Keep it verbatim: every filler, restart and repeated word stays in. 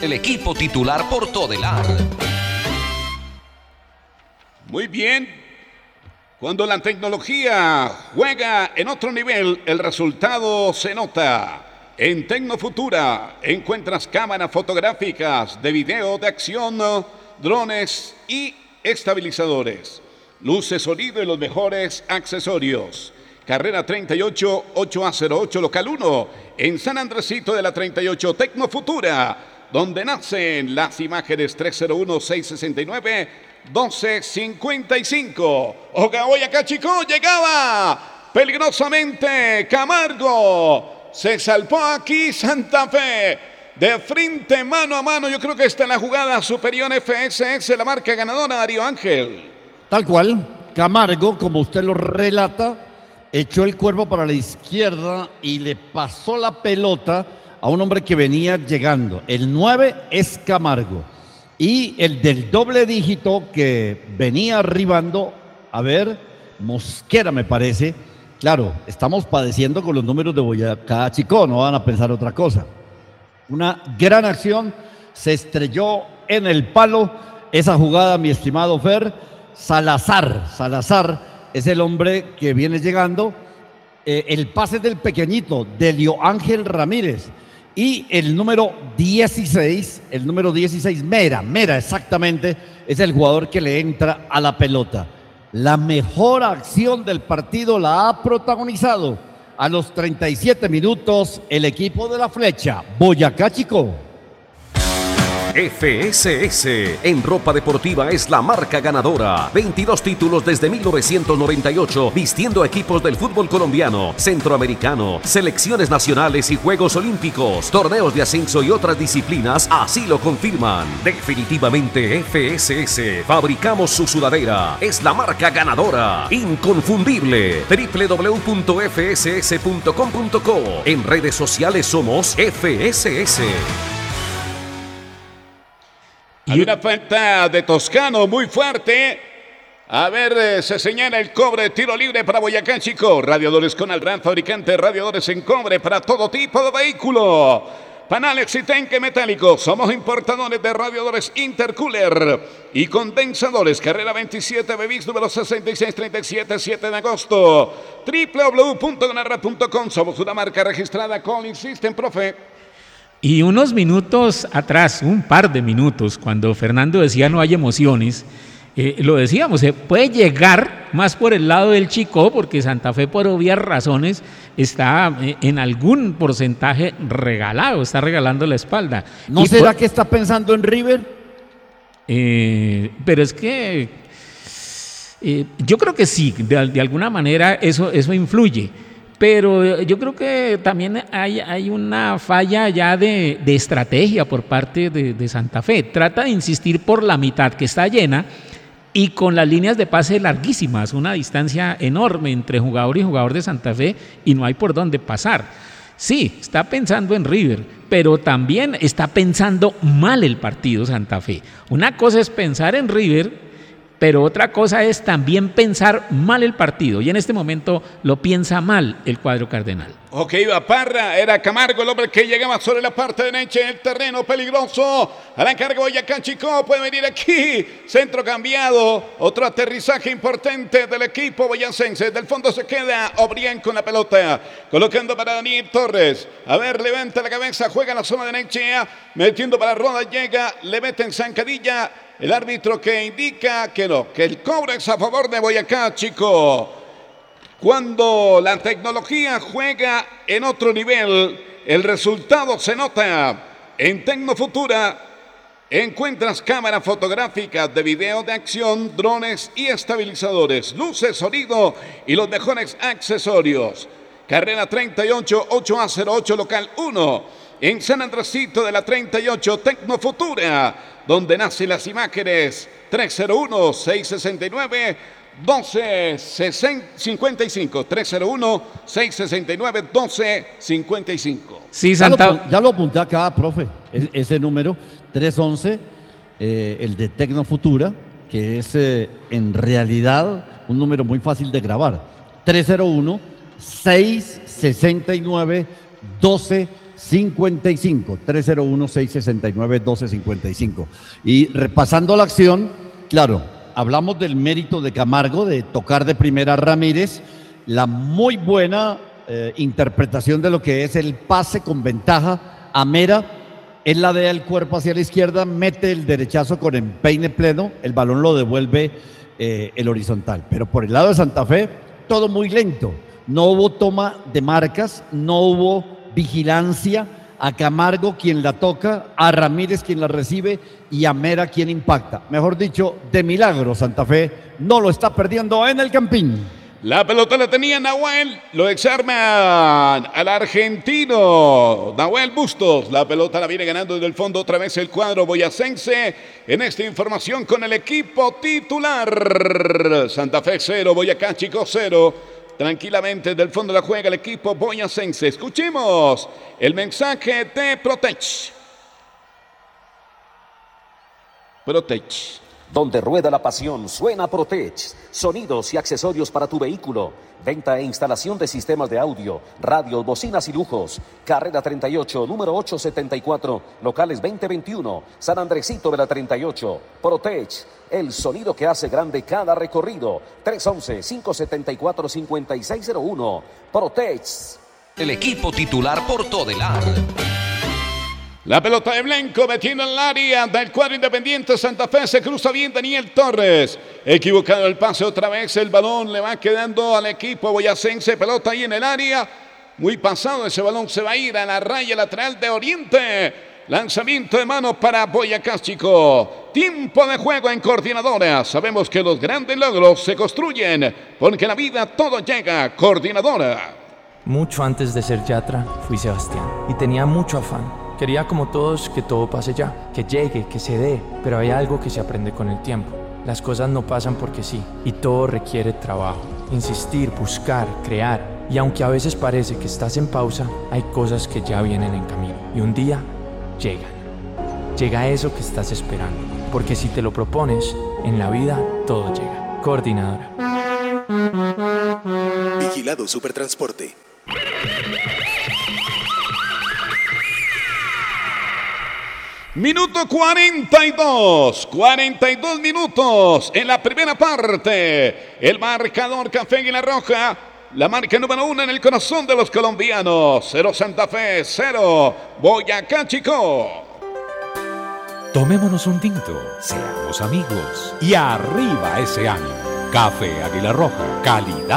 El equipo titular por Todelar. Muy bien. Cuando la tecnología juega en otro nivel, el resultado se nota. En Tecnofutura encuentras cámaras fotográficas, de video, de acción, drones y estabilizadores. Luces, sonido y los mejores accesorios. Carrera treinta y ocho, ocho A cero ocho, local uno, en San Andresito de la treinta y ocho, Tecnofutura, donde nacen las imágenes. Tres cero uno, seis seis nueve, doce cincuenta y cinco. Oga, hoy acá, chico, llegaba peligrosamente Camargo. Se salvó aquí Santa Fe. De frente, mano a mano. Yo creo que está en la jugada superior F S S, la marca ganadora, Darío Ángel. Tal cual, Camargo, como usted lo relata, echó el cuerpo para la izquierda y le pasó la pelota a un hombre que venía llegando. El nueve es Camargo. Y el del doble dígito que venía arribando, a ver, Mosquera me parece. Claro, estamos padeciendo con los números de Boyacá Chico, no van a pensar otra cosa. Una gran acción, se estrelló en el palo esa jugada, mi estimado Fer. Salazar, Salazar es el hombre que viene llegando. Eh, el pase del pequeñito, Delio Ángel Ramírez. Y el número dieciséis, el número dieciséis, Mera, Mera exactamente, es el jugador que le entra a la pelota. La mejor acción del partido la ha protagonizado a los treinta y siete minutos el equipo de la Flecha, Boyacá Chico. F S S en ropa deportiva es la marca ganadora. veintidós títulos desde mil novecientos noventa y ocho, vistiendo equipos del fútbol colombiano, centroamericano, selecciones nacionales y Juegos Olímpicos, torneos de ascenso y otras disciplinas, así lo confirman. Definitivamente F S S, fabricamos su sudadera, es la marca ganadora, inconfundible. doble u doble u doble u punto efe ese ese punto com punto co. En redes sociales somos F S S. Hay una falta de Toscano muy fuerte. A ver, eh, se señala el cobre, tiro libre para Boyacá Chico. Radiadores con Alran, fabricante de radiadores en cobre para todo tipo de vehículo. Panales y tanque metálicos. Somos importadores de radiadores intercooler y condensadores. Carrera veintisiete, Bevis número sesenta y seis treinta y siete, siete de agosto. doble u doble u doble u punto ganarra punto com. Somos una marca registrada con Insisten, profe. Y unos minutos atrás, un par de minutos, cuando Fernando decía no hay emociones, eh, lo decíamos, se puede llegar más por el lado del Chicó, porque Santa Fe por obvias razones está eh, en algún porcentaje regalado, está regalando la espalda. ¿No y será por, que está pensando en River? Eh, pero es que eh, yo creo que sí, de, de alguna manera eso, eso influye. Pero yo creo que también hay, hay una falla ya de, de estrategia por parte de, de Santa Fe. Trata de insistir por la mitad que está llena y con las líneas de pase larguísimas, una distancia enorme entre jugador y jugador de Santa Fe y no hay por dónde pasar. Sí, está pensando en River, pero también está pensando mal el partido Santa Fe. Una cosa es pensar en River, pero otra cosa es también pensar mal el partido, y en este momento lo piensa mal el cuadro cardenal. Ok, iba Parra, era Camargo el hombre que llegaba sobre la parte derecha del terreno, peligroso. A la carga Boyacá Chico, puede venir aquí, centro cambiado, otro aterrizaje importante del equipo boyacense. Del fondo se queda Obrien con la pelota, colocando para Daniel Torres. A ver, levanta la cabeza, juega en la zona derecha, metiendo para Roda, llega, le mete en zancadilla. El árbitro que indica que no, que el cobro es a favor de Boyacá Chico. Cuando la tecnología juega en otro nivel, el resultado se nota. En Tecnofutura encuentras cámaras fotográficas, de video, de acción, drones y estabilizadores, luces, sonido y los mejores accesorios. Carrera treinta y ocho, ocho A cero ocho, local uno. En San Andresito de la treinta y ocho, Tecnofutura, donde nacen las imágenes. Tres cero uno, seis seis nueve, doce cincuenta y cinco. tres cero uno, seis seis nueve, doce cincuenta y cinco. Sí, Santa... ya, Santa... lo, ya lo apunté acá, profe, ese número, trescientos once, eh, el de Tecnofutura, que es eh, en realidad un número muy fácil de grabar. tres cero uno, seis seis nueve, doce cincuenta y cinco, tres cero uno, seis seis nueve, uno dos cinco cinco. Y repasando la acción, claro, hablamos del mérito de Camargo de tocar de primera a Ramírez, la muy buena eh, interpretación de lo que es el pase con ventaja a Mera. Él ladea el cuerpo hacia la izquierda, mete el derechazo con empeine pleno, el balón lo devuelve eh, el horizontal. Pero por el lado de Santa Fe, todo muy lento. No hubo toma de marcas, no hubo vigilancia. A Camargo quien la toca, a Ramírez quien la recibe y a Mera quien impacta. Mejor dicho, de milagro Santa Fe no lo está perdiendo en el Campín. La pelota la tenía Nahuel, lo exarma al argentino Nahuel Bustos. La pelota la viene ganando desde el fondo otra vez el cuadro boyacense. En esta información con el equipo titular. Santa Fe cero, Boyacá Chico cero. Tranquilamente del fondo de la juega el equipo boyacense. Escuchemos el mensaje de Protech. Protech. Donde rueda la pasión, suena Protech. Sonidos y accesorios para tu vehículo. Venta e instalación de sistemas de audio, radios, bocinas y lujos. Carrera treinta y ocho, número ochocientos setenta y cuatro, locales veinte veintiuno, San Andresito de la treinta y ocho. Protech, el sonido que hace grande cada recorrido. tres once, cinco setenta y cuatro, cincuenta y seis cero uno. Protech. El equipo titular por Todelar. La pelota de Blanco metiendo en el área del cuadro Independiente Santa Fe. Se cruza bien Daniel Torres. Equivocado el pase otra vez. El balón le va quedando al equipo boyacense. Pelota ahí en el área. Muy pasado ese balón. Se va a ir a la raya lateral de Oriente. Lanzamiento de mano para Boyacá Chico. Tiempo de juego en Coordinadora. Sabemos que los grandes logros se construyen porque en la vida todo llega. Coordinadora. Mucho antes de ser Yatra fui Sebastián y tenía mucho afán. Quería como todos que todo pase ya, que llegue, que se dé, pero hay algo que se aprende con el tiempo. Las cosas no pasan porque sí, y todo requiere trabajo, insistir, buscar, crear. Y aunque a veces parece que estás en pausa, hay cosas que ya vienen en camino. Y un día, llegan. Llega eso que estás esperando, porque si te lo propones, en la vida todo llega. Coordinadora. Vigilado Supertransporte. Minuto cuarenta y dos, cuarenta y dos minutos en la primera parte. El marcador Café Águila Roja, la marca número uno en el corazón de los colombianos. Cero Santa Fe, cero Boyacá Chico. Tomémonos un tinto, seamos amigos y arriba ese ánimo. Café Águila Roja, calidad.